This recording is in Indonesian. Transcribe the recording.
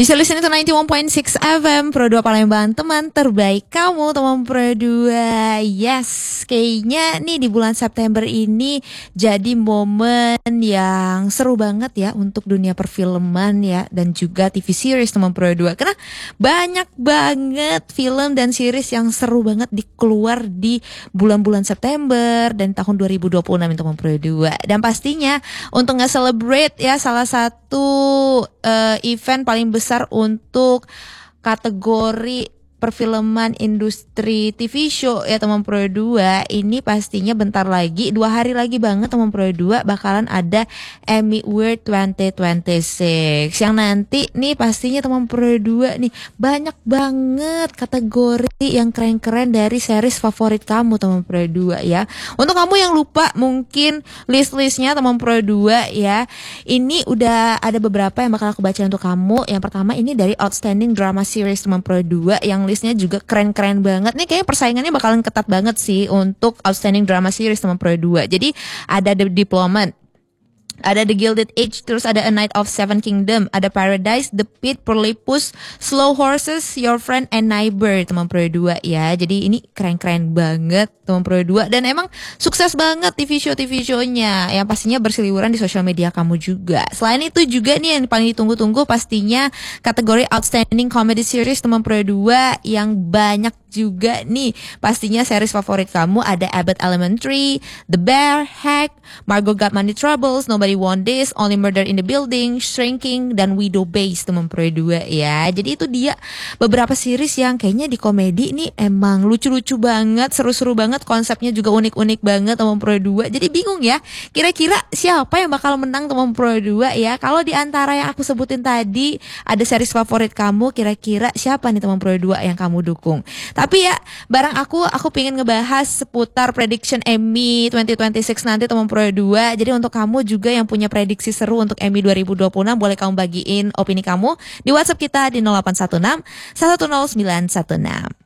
Bisa listen to 91.6 FM Pro 2 Palembang, teman terbaik kamu, teman Pro 2. Yes, kayaknya nih di bulan September ini jadi momen yang seru banget ya untuk dunia perfilman ya, dan juga TV series teman Pro 2. Karena banyak banget film dan series yang seru banget dikeluar di bulan-bulan September dan tahun 2026 teman Pro 2. Dan pastinya untuk nge-celebrate ya salah satu event paling besar untuk kategori perfilman industri TV show ya teman Pro 2. Ini pastinya bentar lagi, 2 hari lagi banget teman Pro 2 bakalan ada Emmy Award 2026 yang nanti nih pastinya teman Pro 2 nih banyak banget kategori yang keren-keren dari series favorit kamu teman Pro 2 ya. Untuk kamu yang lupa mungkin list-listnya teman Pro 2 ya, ini udah ada beberapa yang bakal aku baca untuk kamu. Yang pertama ini dari Outstanding Drama Series teman Pro 2 yang listnya juga keren-keren banget. Nih kayaknya persaingannya bakalan ketat banget sih untuk Outstanding Drama Series teman Pro 2. Jadi ada The Diplomat, ada The Gilded Age, terus ada A Night of Seven Kingdom, ada Paradise, The Pit, Perlipus, Slow Horses, Your Friend, and Neighbor teman Pro 2 ya. Jadi ini keren-keren banget teman Pro 2, dan emang sukses banget TV show-nya yang pastinya berseliweran di sosial media kamu juga. Selain itu juga nih yang paling ditunggu-tunggu pastinya kategori Outstanding Comedy Series teman Pro 2 yang banyak juga nih pastinya series favorit kamu. Ada Abbott Elementary, The Bear, Hack, Margot Got Money Troubles, Nobody Want This, Only Murder in the Building, Shrinking, dan Widow Base teman Pro 2 ya. Jadi itu dia beberapa series yang kayaknya di komedi nih emang lucu-lucu banget, seru-seru banget, konsepnya juga unik-unik banget teman Pro 2. Jadi bingung ya, kira-kira siapa yang bakal menang teman Pro 2 ya. Kalau di antara yang aku sebutin tadi ada series favorit kamu, kira-kira siapa nih teman Pro 2 yang kamu dukung? Tapi ya, barang aku pengen ngebahas seputar prediction Emmy 2026 nanti teman Pro 2. Jadi untuk kamu juga yang punya prediksi seru untuk Emmy 2026, boleh kamu bagiin opini kamu di WhatsApp kita di 0816 110 916.